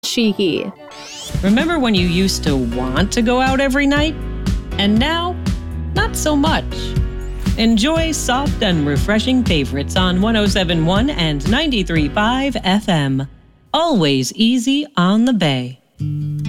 cheeky. Remember when you used to want to go out every night? And now, not so much. Enjoy soft and refreshing favorites on 107.1 and 93.5 FM. Always easy on the Bay.